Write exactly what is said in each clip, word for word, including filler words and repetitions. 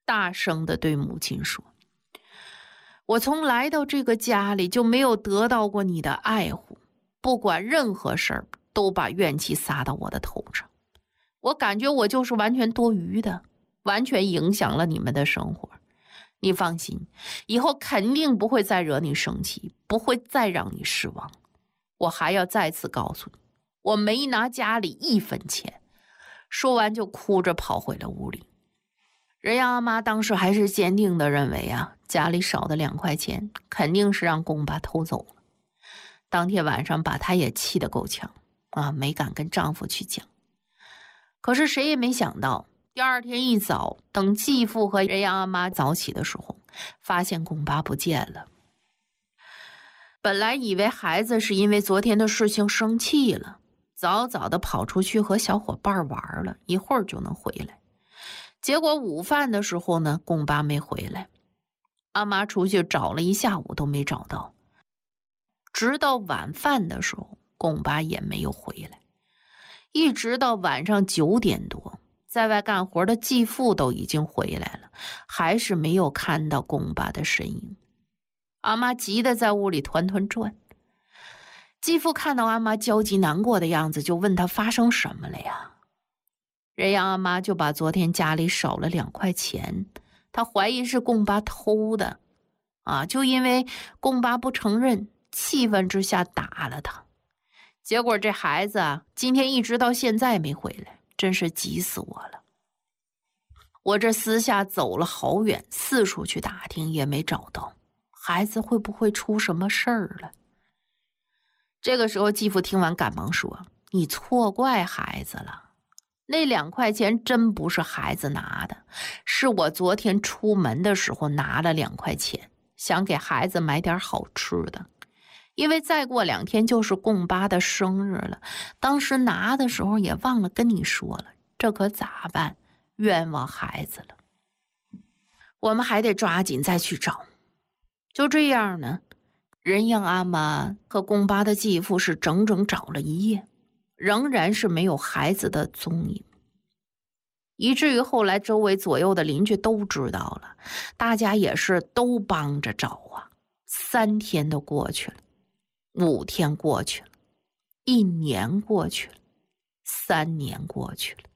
大声地对母亲说：我从来到这个家里就没有得到过你的爱护，不管任何事儿都把怨气撒到我的头上，我感觉我就是完全多余的，完全影响了你们的生活。你放心，以后肯定不会再惹你生气，不会再让你失望。我还要再次告诉你，我没拿家里一分钱。说完就哭着跑回了屋里。任阳阿妈当时还是坚定地认为啊，家里少的两块钱肯定是让公爸偷走了。当天晚上把她也气得够呛啊，没敢跟丈夫去讲。可是谁也没想到，第二天一早，等继父和任阳阿妈早起的时候，发现公爸不见了。本来以为孩子是因为昨天的事情生气了，早早的跑出去和小伙伴玩了，一会儿就能回来。结果午饭的时候呢，公爸没回来，阿妈出去找了一下午都没找到。直到晚饭的时候，公爸也没有回来。一直到晚上九点多，在外干活的继父都已经回来了，还是没有看到公爸的身影。阿妈急得在屋里团团转。继父看到阿妈焦急难过的样子，就问他发生什么了呀？任阳阿妈就把昨天家里少了两块钱，他怀疑是公爸偷的啊，就因为公爸不承认，气愤之下打了他。结果这孩子啊，今天一直到现在没回来，真是急死我了。我这私下走了好远，四处去打听也没找到，孩子会不会出什么事儿了？这个时候继父听完赶忙说：你错怪孩子了，那两块钱真不是孩子拿的，是我昨天出门的时候拿了两块钱，想给孩子买点好吃的。因为再过两天就是公爸的生日了，当时拿的时候也忘了跟你说了，这可咋办？冤枉孩子了，我们还得抓紧再去找。就这样呢，任阳阿妈和公爸的继父是整整找了一夜，仍然是没有孩子的踪影，以至于后来周围左右的邻居都知道了，大家也是都帮着找啊。三天都过去了，五天过去了，一年过去了，三年过去了，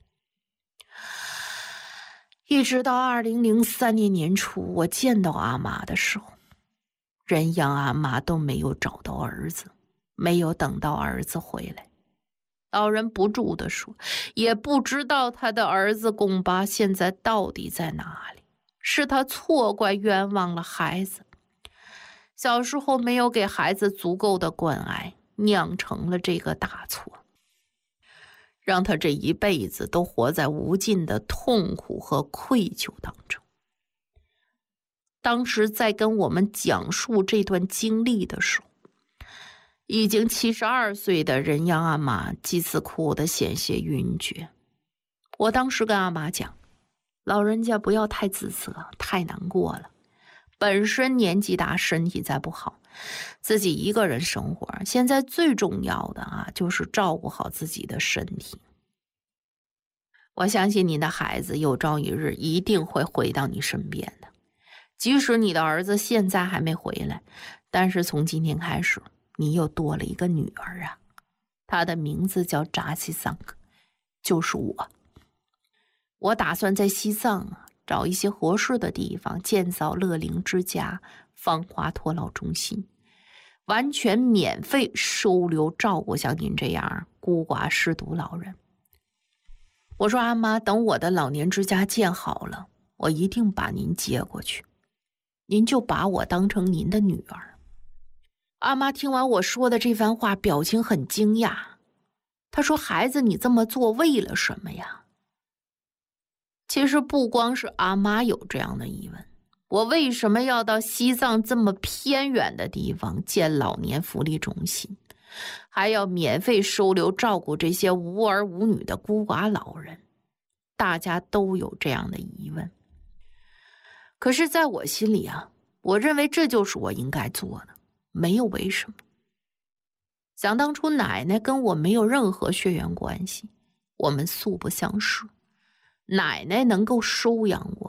一直到二零零三年年初，我见到阿妈的时候，任阳阿妈都没有找到儿子，没有等到儿子回来。老人不住地说，也不知道他的儿子公爸现在到底在哪里，是他错怪冤枉了孩子。小时候没有给孩子足够的关爱，酿成了这个大错，让他这一辈子都活在无尽的痛苦和愧疚当中。当时在跟我们讲述这段经历的时候，已经七十二岁的任阳阿妈几次哭得险些晕厥。我当时跟阿妈讲，老人家不要太自责，太难过了，本身年纪大，身体再不好，自己一个人生活，现在最重要的啊，就是照顾好自己的身体。我相信你的孩子有朝一日一定会回到你身边的，即使你的儿子现在还没回来，但是从今天开始，你又多了一个女儿啊，她的名字叫扎西桑，就是我。我打算在西藏啊找一些合适的地方建造乐龄之家、芳华托老中心，完全免费收留照顾像您这样孤寡失独老人。我说阿妈，等我的老年之家建好了，我一定把您接过去，您就把我当成您的女儿。阿妈听完我说的这番话，表情很惊讶。她说：孩子，你这么做为了什么呀？其实不光是阿妈有这样的疑问，我为什么要到西藏这么偏远的地方建老年福利中心，还要免费收留照顾这些无儿无女的孤寡老人？大家都有这样的疑问。可是在我心里啊，我认为这就是我应该做的，没有为什么。想当初奶奶跟我没有任何血缘关系，我们素不相识，奶奶能够收养我，